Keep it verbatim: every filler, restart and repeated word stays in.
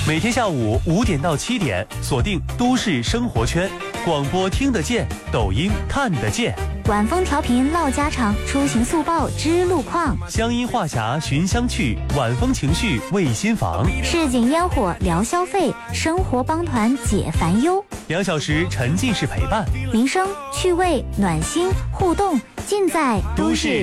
每天下午五点到七点，锁定都市生活圈，广播听得见，抖音看得见。 晚风调频唠家常，出行速报知路况， 乡音话匣寻香趣，晚风情绪慰心房， 市井烟火聊消费，生活帮团解烦忧。 两小时沉浸式陪伴， 民生趣味暖心互动，尽在都市